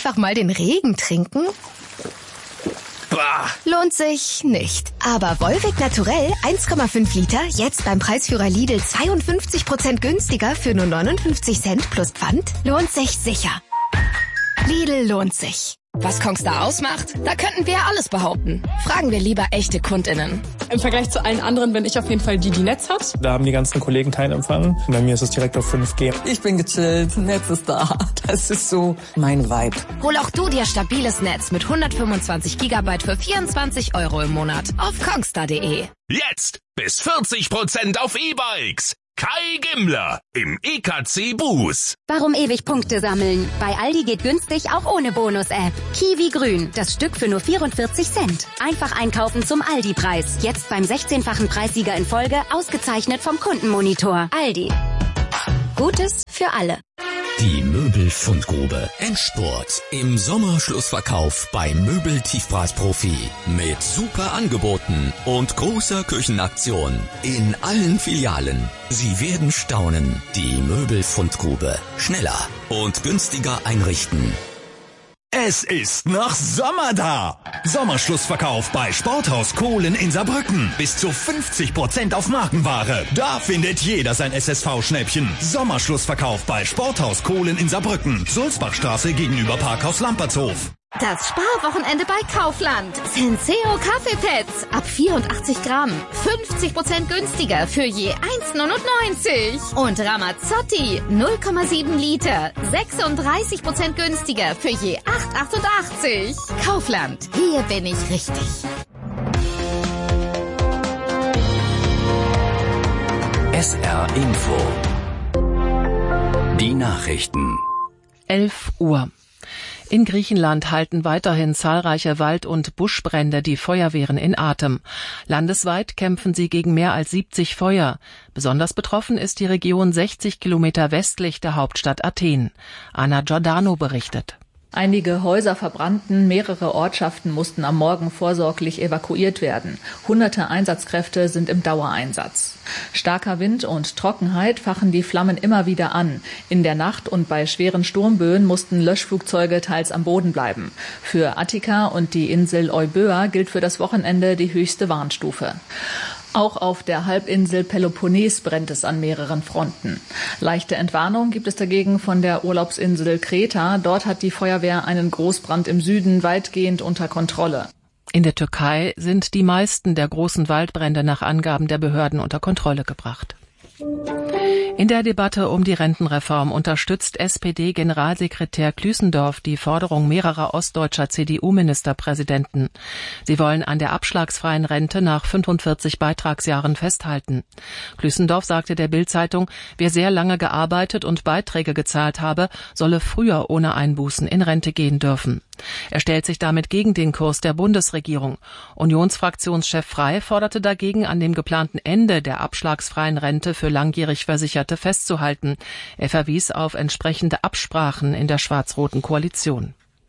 einfach mal den Regen trinken? Bah. Lohnt sich nicht. Aber Volvic Naturell 1,5 Liter, jetzt beim Preisführer Lidl 52% günstiger für nur 59 Cent plus Pfand, lohnt sich sicher. Lidl lohnt sich. Was Kongstar ausmacht? Da könnten wir ja alles behaupten. Fragen wir lieber echte KundInnen. Im Vergleich zu allen anderen bin ich auf jeden Fall die Netz hat. Da haben die ganzen Kollegen keinen Empfang. Bei mir ist es direkt auf 5G. Ich bin gechillt, Netz ist da. Das ist so mein Vibe. Hol auch du dir stabiles Netz mit 125 GB für 24 € im Monat auf kongstar.de. Jetzt bis 40% auf E-Bikes. Kai Gimmler im EKC Bus. Warum ewig Punkte sammeln? Bei Aldi geht günstig auch ohne Bonus-App. Kiwi Grün, das Stück für nur 44 Cent. Einfach einkaufen zum Aldi-Preis. Jetzt beim 16-fachen Preissieger in Folge, ausgezeichnet vom Kundenmonitor. Aldi. Gutes für alle. Die Möbelfundgrube Endspurt im Sommerschlussverkauf bei Möbel-Tiefpreisprofi mit super Angeboten und großer Küchenaktion in allen Filialen. Sie werden staunen. Die Möbelfundgrube. Schneller und günstiger einrichten. Es ist noch Sommer da. Sommerschlussverkauf bei Sporthaus Kohlen in Saarbrücken. Bis zu 50% auf Markenware. Da findet jeder sein SSV-Schnäppchen. Sommerschlussverkauf bei Sporthaus Kohlen in Saarbrücken. Sulzbachstraße gegenüber Parkhaus Lampertshof. Das Sparwochenende bei Kaufland. Senseo Kaffeepads ab 84 Gramm. 50% günstiger für je 1,99. Und Ramazzotti 0,7 Liter. 36% günstiger für je 8,88. Kaufland. Hier bin ich richtig. SR Info. Die Nachrichten. 11 Uhr. In Griechenland halten weiterhin zahlreiche Wald- und Buschbrände die Feuerwehren in Atem. Landesweit kämpfen sie gegen mehr als 70 Feuer. Besonders betroffen ist die Region 60 Kilometer westlich der Hauptstadt Athen. Anna Giordano berichtet. Einige Häuser verbrannten, mehrere Ortschaften mussten am Morgen vorsorglich evakuiert werden. Hunderte Einsatzkräfte sind im Dauereinsatz. Starker Wind und Trockenheit fachen die Flammen immer wieder an. In der Nacht und bei schweren Sturmböen mussten Löschflugzeuge teils am Boden bleiben. Für Attika und die Insel Euböa gilt für das Wochenende die höchste Warnstufe. Auch auf der Halbinsel Peloponnes brennt es an mehreren Fronten. Leichte Entwarnung gibt es dagegen von der Urlaubsinsel Kreta. Dort hat die Feuerwehr einen Großbrand im Süden weitgehend unter Kontrolle. In der Türkei sind die meisten der großen Waldbrände nach Angaben der Behörden unter Kontrolle gebracht. In der Debatte um die Rentenreform unterstützt SPD-Generalsekretär Klüssendorf die Forderung mehrerer ostdeutscher CDU-Ministerpräsidenten. Sie wollen an der abschlagsfreien Rente nach 45 Beitragsjahren festhalten. Klüssendorf sagte der Bild-Zeitung, wer sehr lange gearbeitet und Beiträge gezahlt habe, solle früher ohne Einbußen in Rente gehen dürfen. Er stellt sich damit gegen den Kurs der Bundesregierung. Unionsfraktionschef Frey forderte dagegen, an dem geplanten Ende der abschlagsfreien Rente für langjährig Versicherte festzuhalten. Er verwies auf entsprechende Absprachen in der schwarz-roten Koalition.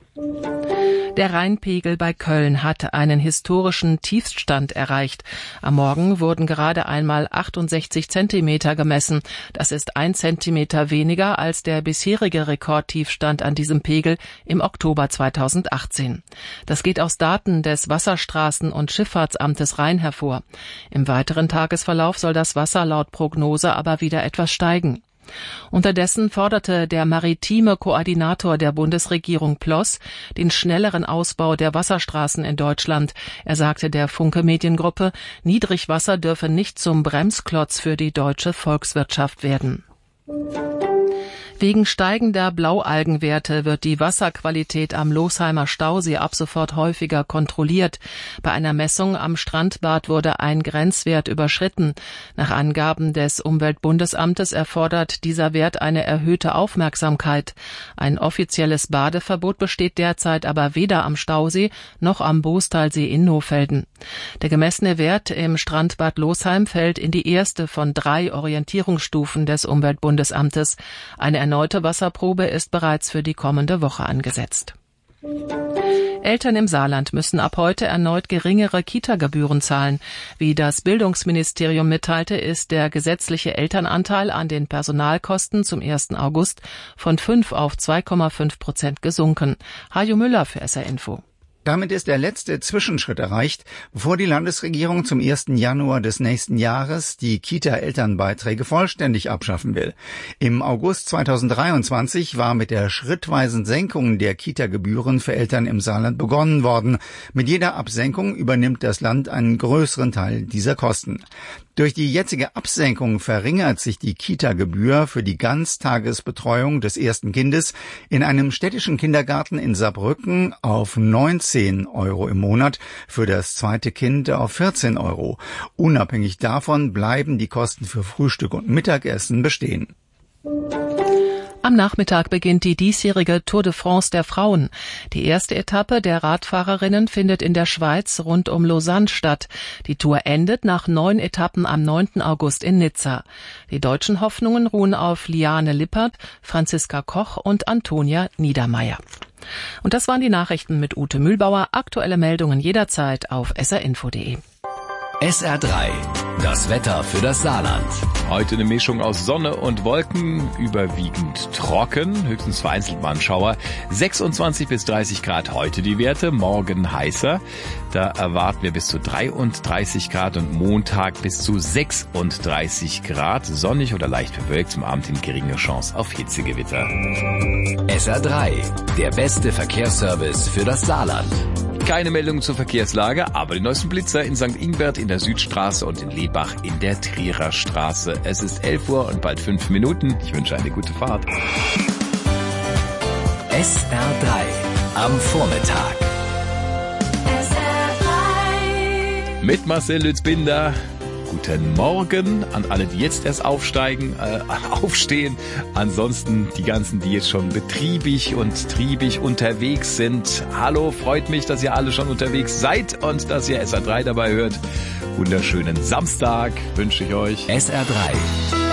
Der Rheinpegel bei Köln hat einen historischen Tiefstand erreicht. Am Morgen wurden gerade einmal 68 Zentimeter gemessen. Das ist 1 Zentimeter weniger als der bisherige Rekordtiefstand an diesem Pegel im Oktober 2018. Das geht aus Daten des Wasserstraßen- und Schifffahrtsamtes Rhein hervor. Im weiteren Tagesverlauf soll das Wasser laut Prognose aber wieder etwas steigen. Unterdessen forderte der maritime Koordinator der Bundesregierung Ploss den schnelleren Ausbau der Wasserstraßen in Deutschland. Er sagte der Funke Mediengruppe, Niedrigwasser dürfe nicht zum Bremsklotz für die deutsche Volkswirtschaft werden. Wegen steigender Blaualgenwerte wird die Wasserqualität am Losheimer Stausee ab sofort häufiger kontrolliert. Bei einer Messung am Strandbad wurde ein Grenzwert überschritten. Nach Angaben des Umweltbundesamtes erfordert dieser Wert eine erhöhte Aufmerksamkeit. Ein offizielles Badeverbot besteht derzeit aber weder am Stausee noch am Boostalsee in Nohfelden. Der gemessene Wert im Strandbad Losheim fällt in die erste von 3 Orientierungsstufen des Eltern im Saarland müssen ab heute erneut geringere Kita-Gebühren zahlen. Wie das Bildungsministerium mitteilte, ist der gesetzliche Elternanteil an den Personalkosten zum 1. August von 5 auf 2,5% gesunken. Hajo Müller für SR Info. Damit ist der letzte Zwischenschritt erreicht, bevor die Landesregierung zum 1. Januar des nächsten Jahres die Kita-Elternbeiträge vollständig abschaffen will. Im August 2023 war mit der schrittweisen Senkung der Kita-Gebühren für Eltern im Saarland begonnen worden. Mit jeder Absenkung übernimmt das Land einen größeren Teil dieser Kosten. Durch die jetzige Absenkung verringert sich die Kita-Gebühr für die Ganztagesbetreuung des ersten Kindes in einem städtischen Kindergarten in Saarbrücken auf 19 € im Monat, für das zweite Kind auf 14 €. Unabhängig davon bleiben die Kosten für Frühstück und Mittagessen bestehen. Am Nachmittag beginnt die diesjährige Tour de France der Frauen. Die erste Etappe der Radfahrerinnen findet in der Schweiz rund um Lausanne statt. Die Tour endet nach 9 Etappen am 9. August in Nizza. Die deutschen Hoffnungen ruhen auf Liane Lippert, Franziska Koch und Antonia Niedermeyer. Und das waren die Nachrichten mit Ute Mühlbauer. Aktuelle Meldungen jederzeit auf srinfo.de. SR3, das Wetter für das Saarland. Heute eine Mischung aus Sonne und Wolken, überwiegend trocken, höchstens vereinzelt mal ein Schauer. 26 bis 30 Grad heute die Werte, morgen heißer. Da erwarten wir bis zu 33 Grad und Montag bis zu 36 Grad. Sonnig oder leicht bewölkt, zum Abend hin geringe Chance auf Hitzegewitter. SR3, der beste Verkehrsservice für das Saarland. Keine Meldung zur Verkehrslage, aber die neuesten Blitzer in St. Ingbert in der Südstraße und in Lebach in der Trierer Straße. Es ist 11 Uhr und bald 5 Minuten. Ich wünsche eine gute Fahrt. SR3 am Vormittag. Mit Marcel Lützbinder. Guten Morgen an alle, die jetzt erst aufstehen. Ansonsten die ganzen, die jetzt schon betriebig und triebig unterwegs sind. Hallo, freut mich, dass ihr alle schon unterwegs seid und dass ihr SR3 dabei hört. Wunderschönen Samstag wünsche ich euch. SR3.